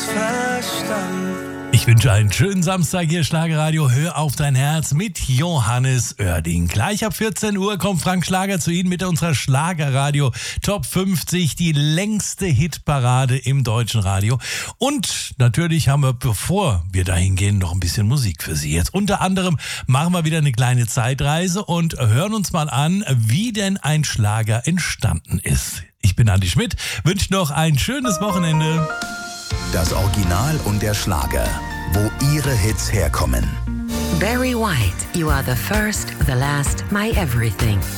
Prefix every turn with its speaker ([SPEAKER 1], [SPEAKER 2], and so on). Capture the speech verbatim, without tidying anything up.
[SPEAKER 1] Verstand.
[SPEAKER 2] Ich wünsche einen schönen Samstag hier, Schlagerradio. Hör auf dein Herz mit Johannes Oerding. Gleich ab vierzehn Uhr kommt Frank Schlager zu Ihnen mit unserer Schlagerradio Top fünfzig, die längste Hitparade im deutschen Radio. Und natürlich haben wir, bevor wir dahin gehen, noch ein bisschen Musik für Sie. Jetzt unter anderem machen wir wieder eine kleine Zeitreise und hören uns mal an, wie denn ein Schlager entstanden ist. Ich bin Andi Schmidt, wünsche noch ein schönes Wochenende.
[SPEAKER 3] Das Original und der Schlager, wo Ihre Hits herkommen.
[SPEAKER 4] Barry White, You Are the First, the Last, My Everything.